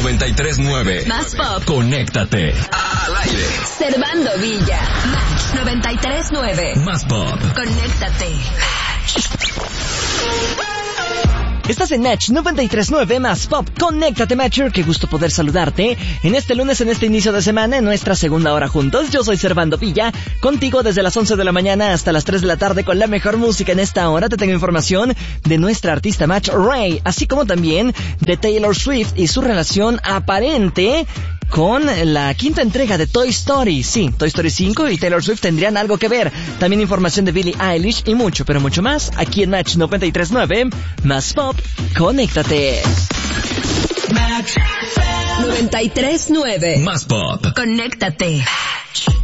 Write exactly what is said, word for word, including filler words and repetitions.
noventa y tres nueve. Más pop. Conéctate al aire. Servando Villa. Match noventa y tres nueve. Más pop. Conéctate. Estás en Match noventa y tres nueve Más Pop. Conéctate, Matcher. Qué gusto poder saludarte en este lunes, en este inicio de semana, en nuestra segunda hora juntos. Yo soy Servando Villa, contigo desde las once de la mañana hasta las tres de la tarde con la mejor música. En esta hora te tengo información de nuestra artista Match Ray, así como también de Taylor Swift y su relación aparente con la quinta entrega de Toy Story. Sí, Toy Story cinco y Taylor Swift tendrían algo que ver. También información de Billie Eilish y mucho, pero mucho más aquí en Match noventa y tres nueve Más Pop. Conéctate. Match noventa y tres nueve. Más pop. Conéctate.